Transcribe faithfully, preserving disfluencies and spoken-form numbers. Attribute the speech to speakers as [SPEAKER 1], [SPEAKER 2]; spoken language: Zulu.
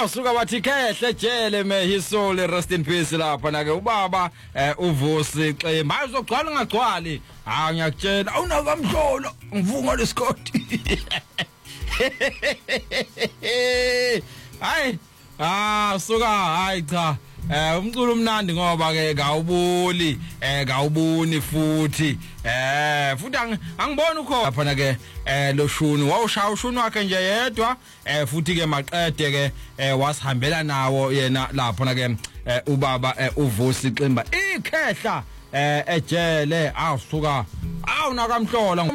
[SPEAKER 1] awusuka wathi kehle jele may his soul rest in peace lapha na ke ubaba uVusi Ximba uzogcwala ngagcwali ha ngiyakutshela awunakamhlolo ngivunga lesikoti hayi ah suka hayi cha eh umculo umnandi ngoba ke kawubuli eh kawubuni futhi eh futhi angiboni ukho lapha na ke eh lo shuni wawushaya ushuni wakhe nje yedwa eh futhi ke maqede ke eh wasihambela nawo yena lapha na ke ubaba uVusi Ximba ikhehla eh ejele awusuka awunakamhlola